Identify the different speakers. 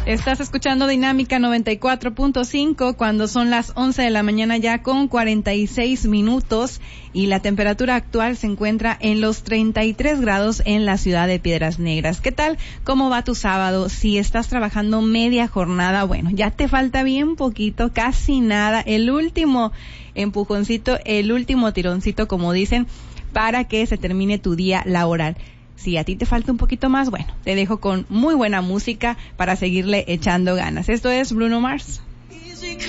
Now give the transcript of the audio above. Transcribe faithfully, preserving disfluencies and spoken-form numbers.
Speaker 1: Estás escuchando Dinámica noventa y cuatro punto cinco cuando son las once de la mañana ya con cuarenta y seis minutos y la temperatura actual se encuentra en los treinta y tres grados en la ciudad de Piedras Negras. ¿Qué tal? ¿Cómo va tu sábado? Si estás trabajando media jornada, bueno, ya te falta bien poquito, casi nada, el último empujoncito, el último tironcito, como dicen, para que se termine tu día laboral. Si a ti te falta un poquito más, bueno, te dejo con muy buena música para seguirle echando ganas. Esto es Bruno Mars.